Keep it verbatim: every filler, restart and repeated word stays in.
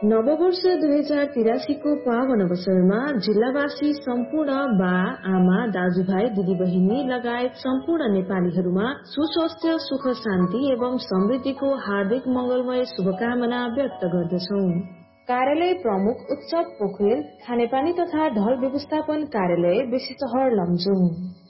नववर्ष दुई हजार तिरासी को पावन अवसरमा जिल्लावासी सम्पूर्ण बा आमा दाजुभाइ दिदीबहिनी लगायत सम्पूर्ण नेपालीहरूमा सुस्वास्थ्य सुख शान्ति एवं समृद्धिको हार्दिक मंगलमय शुभकामना व्यक्त गर्दछौ। कार्यालय प्रमुख उत्सव पोखरेल खानेपानी तथा ढल व्यवस्थापन कार्यालय बेसीचहर लमजुङ।